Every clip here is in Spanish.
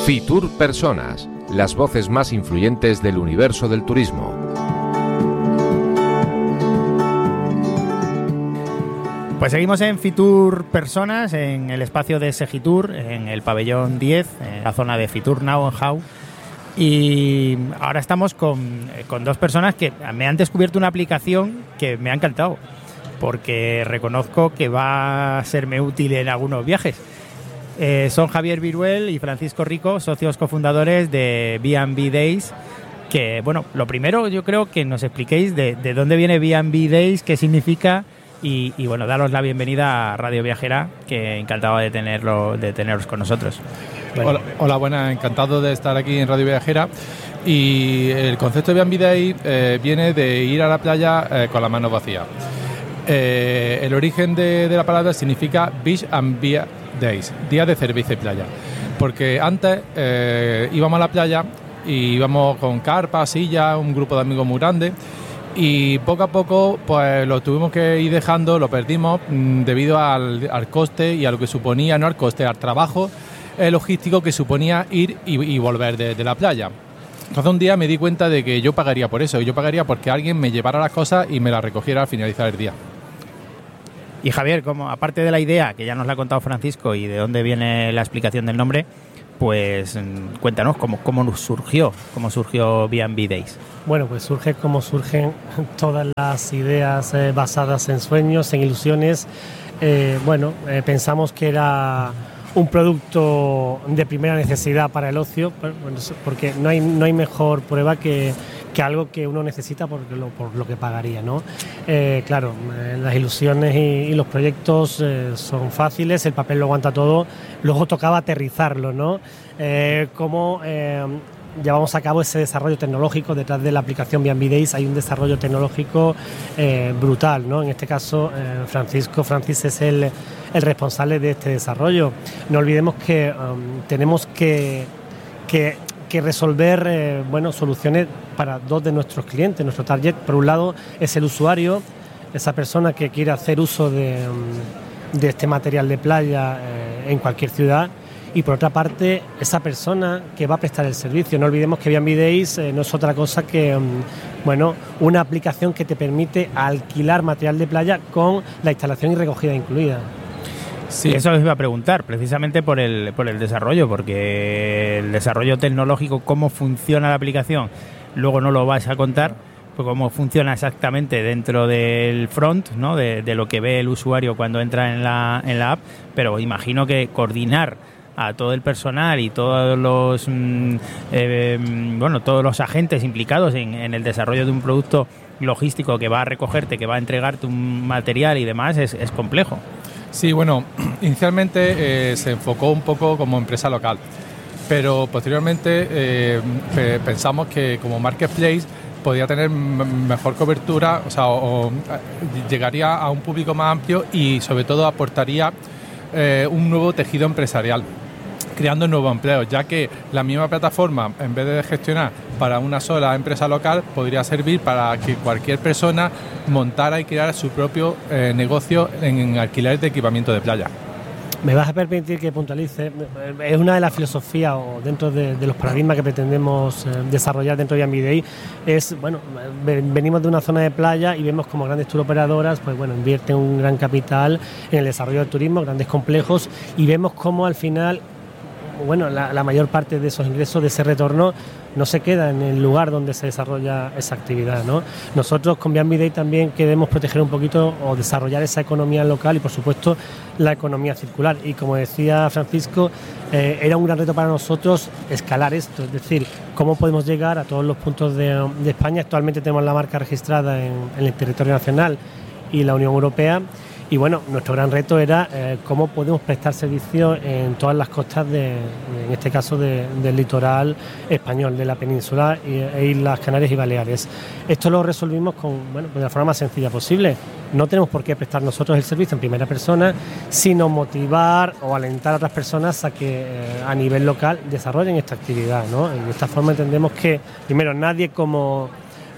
Fitur Personas, las voces más influyentes del universo del turismo. Pues seguimos en Fitur Personas, en el espacio de Segitur, en el pabellón 10, en la zona de Fitur Now How. Y ahora estamos con dos personas que me han descubierto una aplicación que me ha encantado, porque reconozco que va a serme útil en algunos viajes. Son Javier Viruel y Francisco Rico, socios cofundadores de B&B Days, que, bueno, lo primero yo creo que nos expliquéis de dónde viene B&B Days, qué significa y bueno, daros la bienvenida a Radio Viajera, que encantado de teneros con nosotros. Bueno. Hola, buenas, encantado de estar aquí en Radio Viajera. Y el concepto de B&B Day viene de ir a la playa con las manos vacías. El origen de la palabra significa Beach and Beer Days, días de cerveza y playa. Porque antes íbamos a la playa y íbamos con carpas, sillas, un grupo de amigos muy grande, y poco a poco pues lo tuvimos que ir dejando, lo perdimos debido al coste y a lo que suponía, no al coste, al trabajo logístico que suponía ir y volver de la playa. Entonces un día me di cuenta de que yo pagaría por eso, yo pagaría porque alguien me llevara las cosas y me las recogiera al finalizar el día. Y Javier, como aparte de la idea, que ya nos la ha contado Francisco, y de dónde viene la explicación del nombre, pues cuéntanos cómo surgió B&B Days. Bueno, pues surge como surgen todas las ideas basadas en sueños, en ilusiones. Pensamos que era un producto de primera necesidad para el ocio, porque no hay mejor prueba que algo que uno necesita por lo que pagaría, ¿no? Las ilusiones y los proyectos son fáciles, el papel lo aguanta todo, luego tocaba aterrizarlo, ¿no? Cómo llevamos a cabo ese desarrollo tecnológico. Detrás de la aplicación B&B Days hay un desarrollo tecnológico brutal, ¿no? En este caso, Francis es el responsable de este desarrollo. No olvidemos que tenemos que resolver soluciones para dos de nuestros clientes. Nuestro target, por un lado, es el usuario, esa persona que quiere hacer uso de este material de playa en cualquier ciudad, y por otra parte, esa persona que va a prestar el servicio. No olvidemos que B&B Days no es otra cosa que una aplicación que te permite alquilar material de playa con la instalación y recogida incluida. Sí, eso les iba a preguntar, precisamente por el desarrollo, porque el desarrollo tecnológico, cómo funciona la aplicación, luego no lo vais a contar, pues cómo funciona exactamente dentro del front, ¿no? de lo que ve el usuario cuando entra en la app, pero imagino que coordinar a todo el personal y todos los todos los agentes implicados en el desarrollo de un producto logístico que va a recogerte, que va a entregarte un material y demás, es complejo. Sí, bueno, inicialmente se enfocó un poco como empresa local, pero posteriormente pensamos que como marketplace podía tener mejor cobertura, o llegaría a un público más amplio y sobre todo aportaría un nuevo tejido empresarial, creando nuevos empleos, ya que la misma plataforma, en vez de gestionar para una sola empresa local, podría servir para que cualquier persona montara y creara su propio negocio en alquiler de equipamiento de playa. Me vas a permitir que puntualice. Es una de las filosofías o dentro de los paradigmas que pretendemos desarrollar dentro de B&B Day. Venimos de una zona de playa y vemos como grandes tour operadoras invierten un gran capital en el desarrollo del turismo, grandes complejos, y vemos cómo al final la mayor parte de esos ingresos, de ese retorno, no se queda en el lugar donde se desarrolla esa actividad, ¿no? Nosotros con B&B Day también queremos proteger un poquito o desarrollar esa economía local y, por supuesto, la economía circular. Y como decía Francisco, era un gran reto para nosotros escalar esto, es decir, cómo podemos llegar a todos los puntos de España. Actualmente tenemos la marca registrada en el territorio nacional y la Unión Europea. Y nuestro gran reto era cómo podemos prestar servicio en todas las costas en este caso del litoral español, de la península e Islas Canarias y Baleares. Esto lo resolvimos de la forma más sencilla posible. No tenemos por qué prestar nosotros el servicio en primera persona, sino motivar o alentar a otras personas a que a nivel local desarrollen esta actividad, ¿no? De esta forma entendemos que, primero, nadie como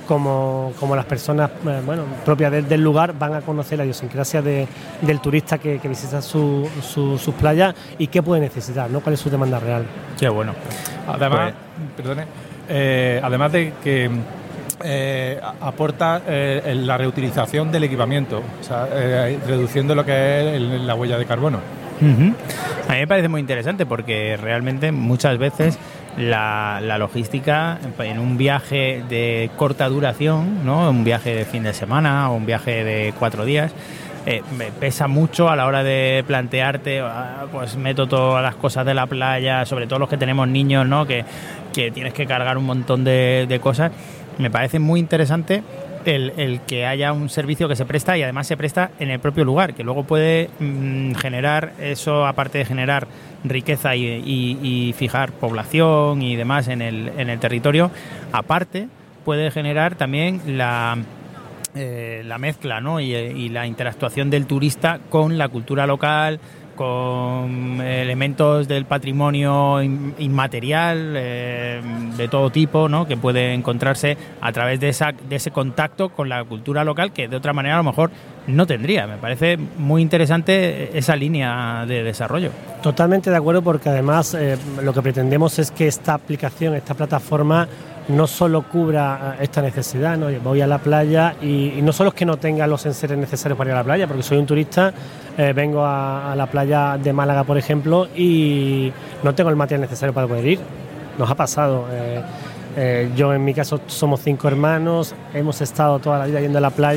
como las personas propias del lugar van a conocer la idiosincrasia del turista que visita sus playas y qué puede necesitar, ¿no? Cuál es su demanda real. Qué bueno. Además, además de que aporta la reutilización del equipamiento, o sea, reduciendo lo que es la huella de carbono. Uh-huh. A mí me parece muy interesante porque realmente muchas veces la logística en un viaje de corta duración, ¿no? Un viaje de fin de semana o un viaje de 4 días, pesa mucho a la hora de plantearte, pues meto todas las cosas de la playa, sobre todo los que tenemos niños, ¿no? Que tienes que cargar un montón de cosas. Me parece muy interesante el que haya un servicio que se presta y además se presta en el propio lugar, que luego puede generar eso, aparte de generar riqueza y fijar población y demás en el territorio, aparte puede generar también la mezcla, ¿no? y la interactuación del turista con la cultura local, con elementos del patrimonio inmaterial de todo tipo, ¿no? Que puede encontrarse a través de ese contacto con la cultura local que de otra manera a lo mejor no tendría. Me parece muy interesante esa línea de desarrollo. Totalmente de acuerdo, porque además lo que pretendemos es que esta aplicación, esta plataforma, no solo cubra esta necesidad, ¿no? Voy a la playa y no solo es que no tenga los enseres necesarios para ir a la playa, porque soy un turista, vengo a la playa de Málaga, por ejemplo, y no tengo el material necesario para poder ir. Nos ha pasado. Yo, en mi caso, somos 5 hermanos, hemos estado toda la vida yendo a la playa.